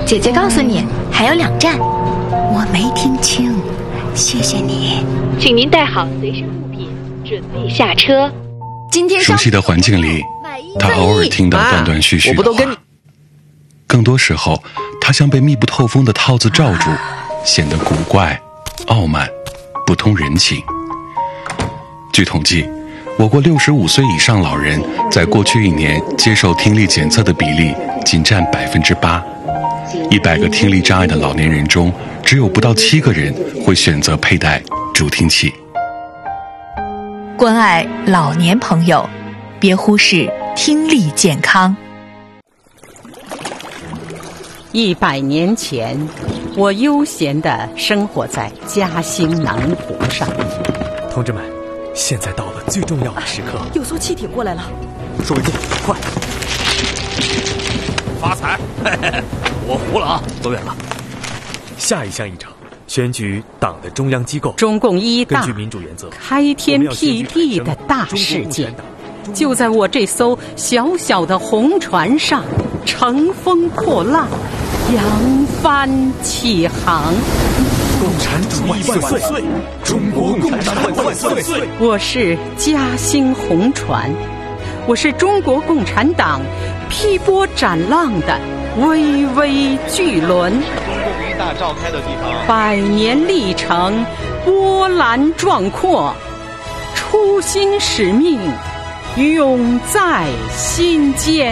姐姐告诉你，还有2站。 我没听清，谢谢你。 请您带好随身物品，准备下车。 今天熟悉的环境里，他偶尔听到断断续续的话，更多时候，他像被密不透风的套子罩住，显得古怪、傲慢、不通人情。据统计，我国65岁以上老人在过去1年接受听力检测的比例仅占8%，100个听力障碍的老年人中，只有不到7个人会选择佩戴助听器。 关爱老年朋友，别忽视听力健康。 100年前，我悠闲地生活在嘉兴南湖上。 同志们，现在到了最重要的时刻。 有艘汽艇过来了， 收尾剑，快！ 发财！我糊了啊，走远了。 下一项议程，选举党的中央机构。 中共一大根据民主原则， 开天辟地的大事件，就在我这艘小小的红船上乘风破浪，扬帆起航。 共产主义万岁！中国共产党万岁！ 我是嘉兴红船，我是中国共产党劈波斩浪的巍巍巨轮。 中共一大召开的地方 ，100年历程波澜壮阔，初心使命永在心间。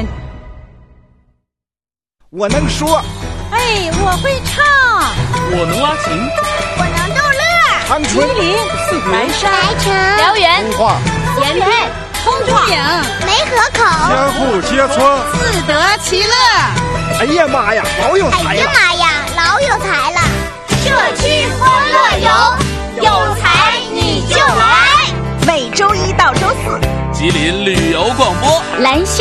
我能说， 我会唱， 我能拉琴， 我能逗乐。 长春、 吉林、白山、 白城、 辽源、 通化、 延平、通化、 梅河口， 相互接触， 自得其乐。 哎呀妈呀，老有才了！ 哎呀妈呀，老有才了！ 社区欢乐游，有才你就来。 每周1到周4， 吉林旅游广播， 兰溪